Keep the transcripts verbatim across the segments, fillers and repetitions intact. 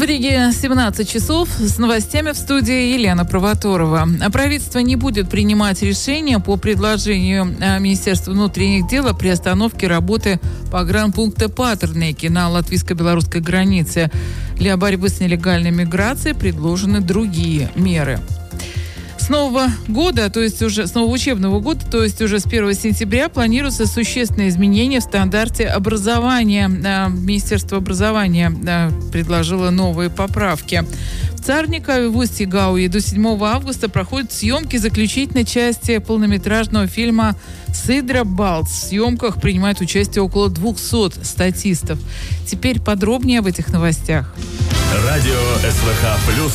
В Риге семнадцать часов. С новостями в студии Елена Провоторова. Правительство не будет принимать решения по предложению Министерства внутренних дел о приостановке работы погранпункта Патернеки на латвийско-белорусской границе. Для борьбы с нелегальной миграцией предложены другие меры. С нового года, то есть уже с нового учебного года, то есть уже с первого сентября планируются существенные изменения в стандарте образования. Министерство образования предложило новые поправки. В Царникове в Устье-Гауе до седьмого августа проходят съемки заключительной части полнометражного фильма «Сидра Балц». В съемках принимает участие около двухсот статистов. Теперь подробнее об этих новостях. Радио СВХ плюс.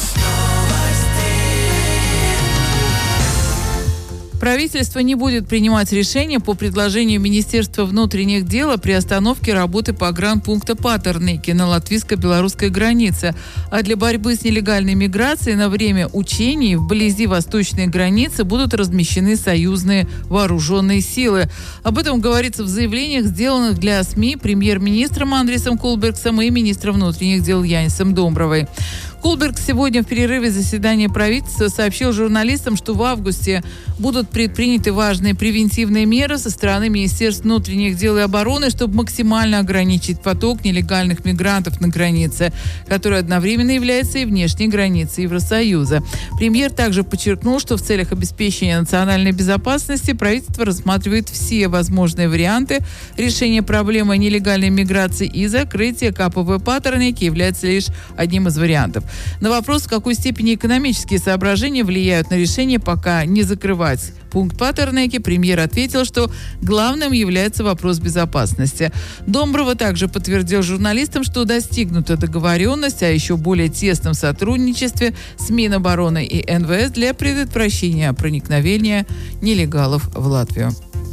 Правительство не будет принимать решения по предложению Министерства внутренних дел о приостановке работы погранпункта Патернеки на латвийско-белорусской границе. А для борьбы с нелегальной миграцией на время учений вблизи восточной границы будут размещены союзные вооруженные силы. Об этом говорится в заявлениях, сделанных для СМИ премьер-министром Андрисом Кулбергсом и министром внутренних дел Янисом Домбровой. Кулберг сегодня в перерыве заседания правительства сообщил журналистам, что в августе будут предприняты важные превентивные меры со стороны Министерств внутренних дел и обороны, чтобы максимально ограничить поток нелегальных мигрантов на границе, который одновременно является и внешней границей Евросоюза. Премьер также подчеркнул, что в целях обеспечения национальной безопасности правительство рассматривает все возможные варианты решения проблемы нелегальной миграции, и закрытие КПП Патернеки является лишь одним из вариантов. На вопрос, в какой степени экономические соображения влияют на решение пока не закрывать пункт Патернеки, премьер ответил, что главным является вопрос безопасности. Домброва также подтвердил журналистам, что достигнута договоренность о еще более тесном сотрудничестве с Минобороны и эн вэ эс для предотвращения проникновения нелегалов в Латвию.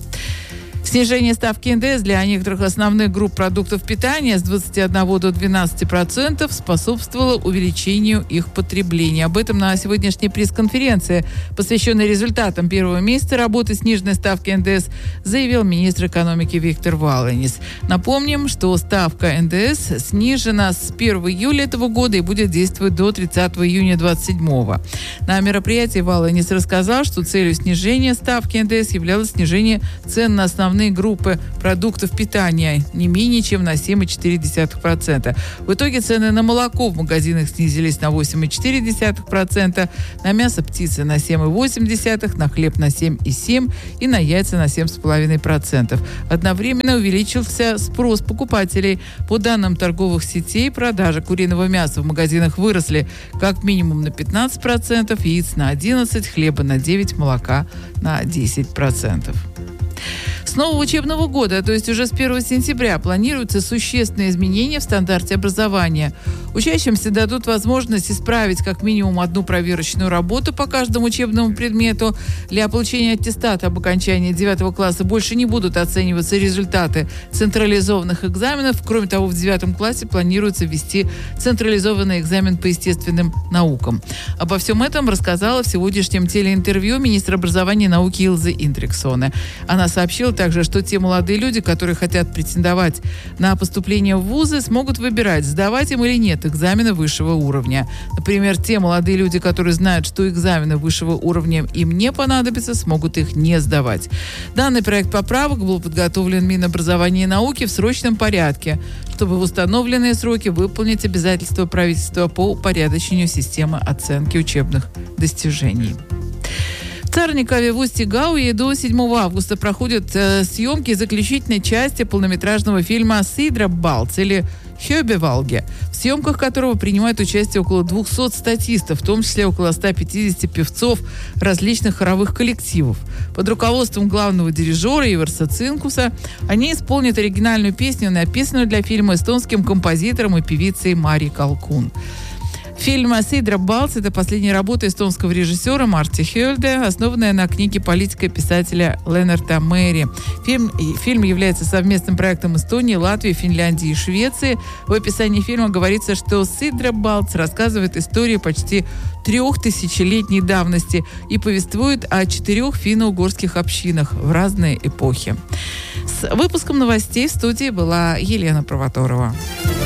Снижение ставки эн дэ эс для некоторых основных групп продуктов питания с двадцати одного до двенадцати процентов способствовало увеличению их потребления. Об этом на сегодняшней пресс-конференции, посвященной результатам первого месяца работы сниженной ставки эн дэ эс, заявил министр экономики Виктор Валанис. Напомним, что ставка эн дэ эс снижена с первого июля этого года и будет действовать до тридцатого июня двадцать седьмого. На мероприятии Валанис рассказал, что целью снижения ставки эн дэ эс являлось снижение цен на основные группы продуктов питания не менее чем на семь целых четыре десятых процента. В итоге цены на молоко в магазинах снизились на восемь целых четыре десятых процента, на мясо птицы на семь целых восемь десятых процента, на хлеб на семь целых семь десятых процента и на яйца на семь целых пять десятых процента. Одновременно увеличился спрос покупателей. По данным торговых сетей, продажи куриного мяса в магазинах выросли как минимум на пятнадцать процентов, яиц на одиннадцать процентов, хлеба на девять процентов, молока на десять процентов. С нового учебного года, то есть уже с первого сентября, планируются существенные изменения в стандарте образования. Учащимся дадут возможность исправить как минимум одну проверочную работу по каждому учебному предмету. Для получения аттестата об окончании девятого класса больше не будут оцениваться результаты централизованных экзаменов. Кроме того, в девятом классе планируется ввести централизованный экзамен по естественным наукам. Обо всем этом рассказала в сегодняшнем телеинтервью министр образования и науки Илза Индриксоне. Она сообщила также, что те молодые люди, которые хотят претендовать на поступление в вузы, смогут выбирать, сдавать им или нет экзамены высшего уровня. Например, те молодые люди, которые знают, что экзамены высшего уровня им не понадобятся, смогут их не сдавать. Данный проект поправок был подготовлен Минобразования и науки в срочном порядке, чтобы в установленные сроки выполнить обязательства правительства по упорядочению системы оценки учебных достижений. В Царникове в Устье-Гауе до седьмого августа проходят э, съемки заключительной части полнометражного фильма «Сидра Балц» или «Хёбевалге», в съемках которого принимает участие около двухсот статистов, в том числе около ста пятидесяти певцов различных хоровых коллективов. Под руководством главного дирижера Иверса Цинкуса они исполнят оригинальную песню, написанную для фильма эстонским композитором и певицей Мари Калкун. Фильм «Сидра Балц» — это последняя работа эстонского режиссера Марти Хёльде, основанная на книге политика писателя Ленарта Мэри. Фильм, фильм является совместным проектом Эстонии, Латвии, Финляндии и Швеции. В описании фильма говорится, что «Сидра Балц» рассказывает историю почти трех тысячелетней давности и повествует о четырех финно-угорских общинах в разные эпохи. С выпуском новостей в студии была Елена Провоторова.